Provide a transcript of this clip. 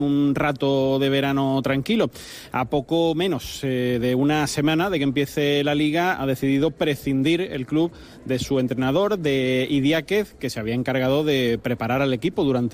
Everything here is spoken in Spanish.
un rato de verano tranquilo. A poco menos de una semana de que empiece la Liga, ha decidido prescindir el club de su entrenador, de Idiáquez, que se había encargado de preparar al equipo durante